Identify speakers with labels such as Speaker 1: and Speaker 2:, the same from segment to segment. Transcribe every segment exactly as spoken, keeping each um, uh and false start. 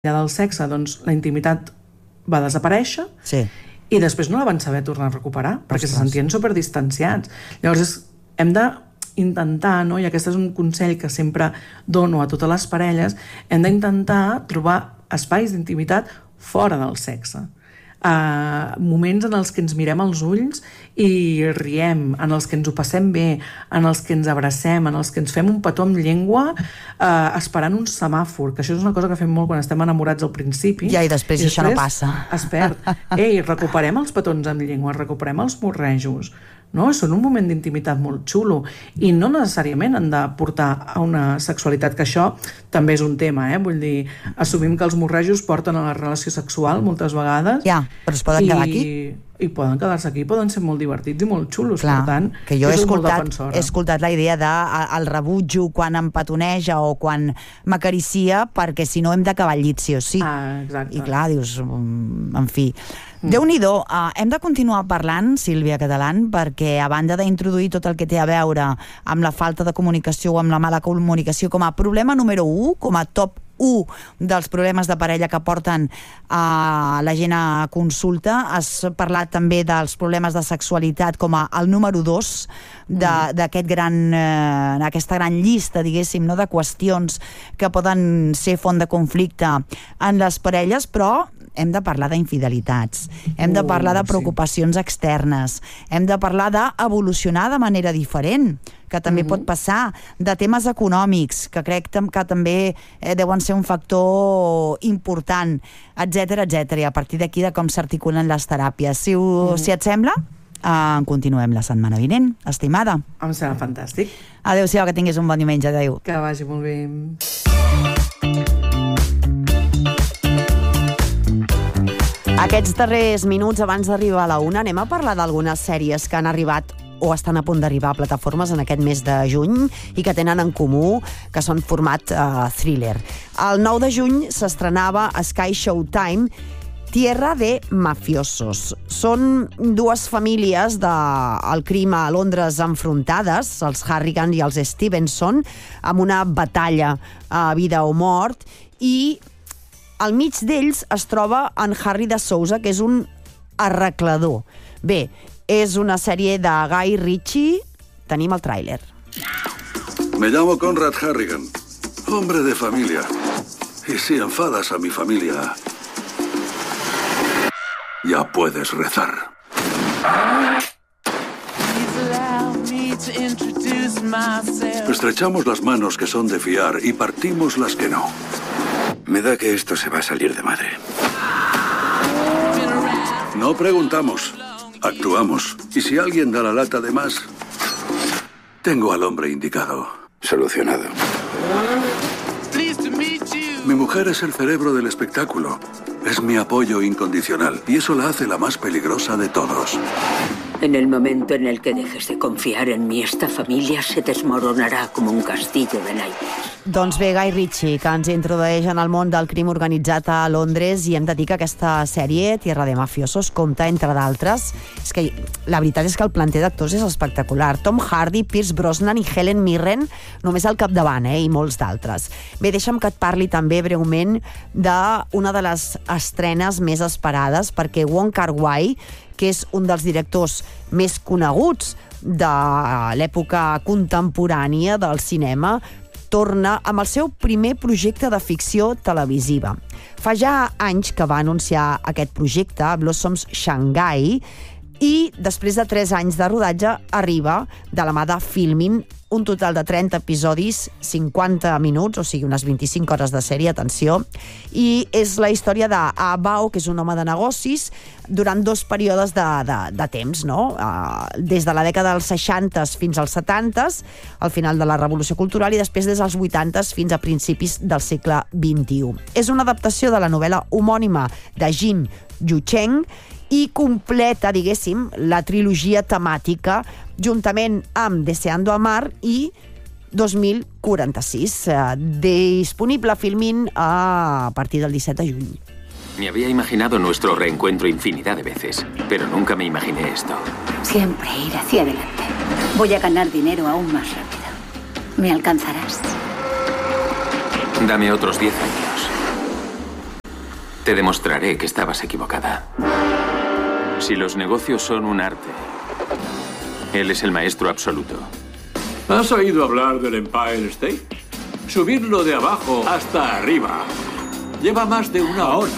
Speaker 1: del sexe, doncs la intimitat va desaparèixer
Speaker 2: sí.
Speaker 1: i després no la van saber tornar a recuperar perquè
Speaker 2: Ostres.
Speaker 1: se sentien superdistanciats. Llavors és, hem d'intentar, no? I aquest és un consell que sempre dono a totes les parelles, hem d'intentar trobar espais d'intimitat fora del sexe. Uh, moments en els que ens mirem als ulls i riem, en els que ens ho passem bé, en els que ens abracem, en els que ens fem un petó amb llengua uh, esperant un semàfor, que això és una cosa que fem molt quan estem enamorats al principi.
Speaker 2: Ja, i després, i després això no passa.
Speaker 1: Es perd. Ei, recuperem els petons amb llengua, recuperem els morrejos, no? Són un moment d'intimitat molt xulo i no necessàriament han de portar a una sexualitat, que això també és un tema, eh? Vull dir, assumim que els morrejos porten a la relació sexual moltes vegades.
Speaker 2: Ja, però es poden
Speaker 1: i,
Speaker 2: quedar aquí.
Speaker 1: I poden quedar-se aquí, poden ser molt divertits i molt xulos.
Speaker 2: Clar,
Speaker 1: per tant,
Speaker 2: que jo he
Speaker 1: és
Speaker 2: escoltat, he escoltat la idea de el rebutjo quan em petoneja o quan m'acaricia, perquè si no hem d'acabar al llit sí o sí.
Speaker 1: Ah, exacte.
Speaker 2: I clar, dius, en fi... Déu-n'hi-do, uh, hem de continuar parlant, Sílvia Catalán, perquè a banda d'introduir tot el que té a veure amb la falta de comunicació o amb la mala comunicació com a problema número u, com a top u dels problemes de parella que porten uh, la gent a consulta, has parlat també dels problemes de sexualitat com a el número dos d'aquest gran, uh, aquesta gran llista, diguéssim, no, de qüestions que poden ser font de conflicte en les parelles, però hem de parlar d'infidelitats, hem de parlar de preocupacions externes, hem de parlar d'evolucionar de manera diferent, que també pot passar, de temes econòmics, que crec que també deuen ser un factor important, etcètera, etcètera, i a partir d'aquí de com s'articulen les teràpies. Si, ho, si et sembla, en continuem la setmana vinent, estimada.
Speaker 1: Em sembla fantàstic.
Speaker 2: Adéu-siau, que tinguis un bon diumenge, adéu.
Speaker 1: Que vagi molt bé.
Speaker 3: Aquests darrers minuts abans d'arribar a la una anem a parlar d'algunes sèries que han arribat o estan a punt d'arribar a plataformes en aquest mes de juny i que tenen en comú que són format uh, thriller. El nou de juny s'estrenava a Sky Showtime Tierra de Mafiosos. Són dues famílies del crim a Londres enfrontades, els Harrigan i els Stevenson, amb una batalla a vida o mort, i al mig d'ells es troba en Harry de Sousa, que és un arreglador. Bé, és una sèrie de Guy Ritchie. Tenim el tràiler.
Speaker 4: Me llamo Conrad Harrigan, hombre de familia. Y si enfadas a mi familia, ya puedes rezar. Estrechamos las manos que son de fiar y partimos las que no. Me da que esto se va a salir de madre. No preguntamos, actuamos. Y si alguien da la lata de más, tengo al hombre indicado. Solucionado. Mi mujer es el cerebro del espectáculo. Es mi apoyo incondicional. Y eso la hace la más peligrosa de todos.
Speaker 5: En el momento en el que dejes de confiar en mí, esta familia se desmoronarà com un castillo de naipes.
Speaker 3: Doncs bé, Guy Ritchie, que ens introdueix en el món del crim organitzat a Londres, i hem de dir que aquesta sèrie, Tierra de Mafiosos, compta, entre d'altres, és que la veritat és que el planter d'actors és espectacular. Tom Hardy, Pierce Brosnan i Helen Mirren, només al capdavant, eh, i molts d'altres. Bé, deixa'm que et parli també breument d'una de les estrenes més esperades, perquè Wong Kar-wai, que és un dels directors més coneguts de l'època contemporània del cinema, torna amb el seu primer projecte de ficció televisiva. Fa ja anys que va anunciar aquest projecte, Blossoms Shanghai, i després de tres anys de rodatge arriba de la mà de Filmin, un total de trenta episodis, cinquanta minuts, o sigui, unes vint-i-cinc hores de sèrie, atenció, i és la història d'A Bao, que és un home de negocis, durant dos períodes de, de, de temps, no? Uh, des de la dècada dels seixantes fins als setantes, al final de la Revolució Cultural, i després des dels vuitantes fins a principis del segle vint-i-u. És una adaptació de la novel·la homònima de Jim Yucheng i completa, diguéssim, la trilogia temàtica juntament amb Deseando Amar i dos mil quaranta-sis, eh, disponible a Filmin a partir del disset de juny.
Speaker 6: Me había imaginado nuestro reencuentro infinidad de veces, pero nunca me imaginé esto.
Speaker 5: Siempre ir hacia adelante. Voy a ganar dinero aún más rápido. ¿Me alcanzarás?
Speaker 6: Dame otros diez años. Te demostraré que estabas equivocada. Si los negocios son un arte, él es el maestro absoluto.
Speaker 4: ¿Has oído hablar del Empire State? Subirlo de abajo hasta arriba lleva más de una hora.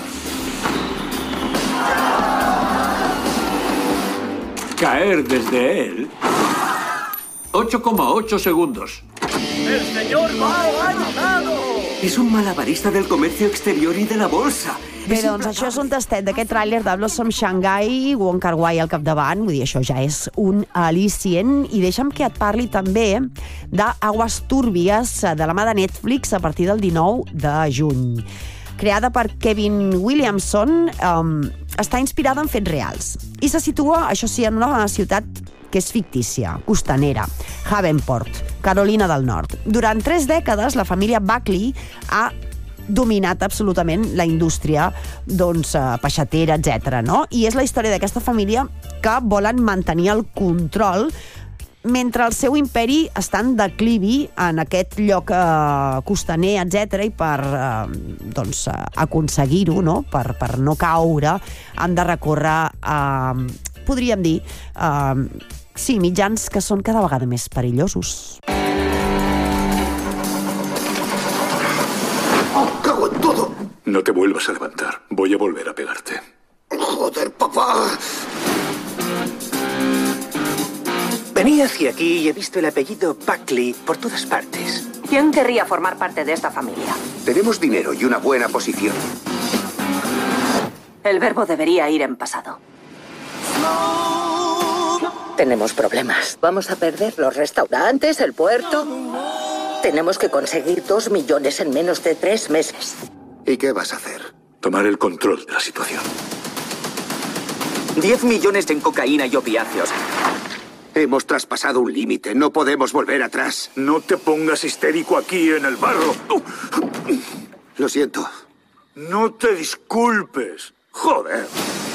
Speaker 4: Caer desde él, ocho coma ocho segundos.
Speaker 7: ¡El señor Mao ha llegado!
Speaker 8: És un malabarista del comercio exterior i de la bolsa.
Speaker 3: Bé, doncs això és un tastet d'aquest tràiler de Blossom Shanghai, Wong Kar-wai al capdavant, vull dir, això ja és un al·licient, i deixa'm que et parli també d'Aguas Turbias, de la mà de Netflix, a partir del dinou de juny. Creada per Kevin Williamson, um, està inspirada en fets reals i se situa, això sí, en una ciutat que és fictícia, costanera, Havenport, Carolina del Nord. Durant tres dècades, la família Buckley ha dominat absolutament la indústria, doncs, peixatera, etcètera, no? I és la història d'aquesta família que volen mantenir el control mentre el seu imperi està en declivi en aquest lloc eh, costaner, etcètera, i per eh, doncs, aconseguir-ho, no? Per, per no caure, han de recórrer a, eh, podríem dir, eh, sí, mitjans que són cada vegada més perillosos.
Speaker 4: ¡Oh, cago en todo! No te vuelvas a levantar. Voy a volver a pegarte.
Speaker 7: ¡Joder, papá!
Speaker 8: Venía hacia aquí y he visto el apellido Buckley por todas partes.
Speaker 9: ¿Quién querría formar parte de esta familia?
Speaker 8: Tenemos dinero y una buena posición.
Speaker 9: El verbo debería ir en pasado.
Speaker 5: Tenemos problemas. Vamos a perder los restaurantes, el puerto. Tenemos que conseguir dos millones en menos de tres meses.
Speaker 4: ¿Y qué vas a hacer? Tomar el control de la situación.
Speaker 8: Diez millones en cocaína y opiáceos.
Speaker 10: Hemos traspasado un límite. No podemos volver atrás.
Speaker 4: No te pongas histérico aquí en el barro.
Speaker 10: Lo siento.
Speaker 4: No te disculpes. Joder.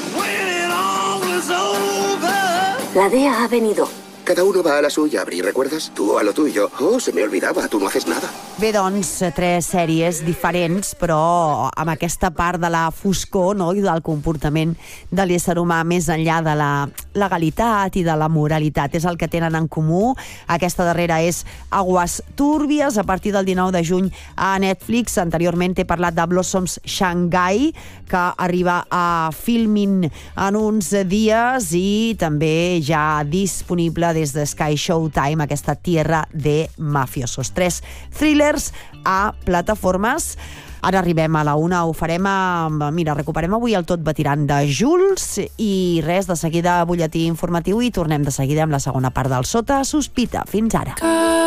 Speaker 9: La D E A ha venido.
Speaker 10: Cada uno va a la suya, Bri, ¿recuerdas? Tú a lo tuyo. Oh, se me olvidaba, tú no haces nada.
Speaker 3: Bé, doncs, tres sèries diferents, però amb aquesta part de la foscor, no?, i del comportament de l'ésser humà més enllà de la legalitat i de la moralitat. És el que tenen en comú. Aquesta darrera és Aguas Turbias, a partir del dinou de juny a Netflix. Anteriorment he parlat de Blossoms Shanghai, que arriba a Filmin en uns dies, i també ja disponible des de Sky Showtime, aquesta Tierra de Mafiosos. Tres thrillers a plataformes. Ara arribem a la una, ho farem amb... Mira, recuperem avui el Tot Batirant de Jules i res, de seguida butlletí informatiu i tornem de seguida amb la segona part del Sota Sospita. Fins ara.